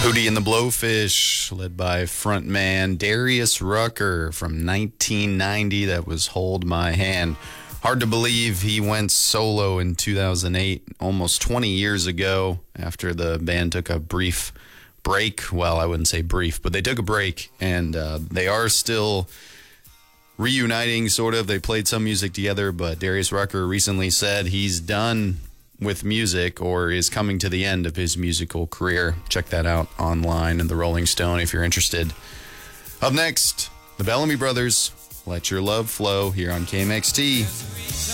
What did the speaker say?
Hootie and the Blowfish, led by frontman Darius Rucker from 1990. That was Hold My Hand. Hard to believe he went solo in 2008, almost 20 years ago, after the band took a brief break. Well, I wouldn't say brief, but they took a break, and they are still reuniting, sort of. They played some music together, but Darius Rucker recently said he's done with music, or is coming to the end of his musical career. Check that out online in the Rolling Stone if you're interested. Up next, the Bellamy Brothers, Let Your Love Flow, here on KMXT.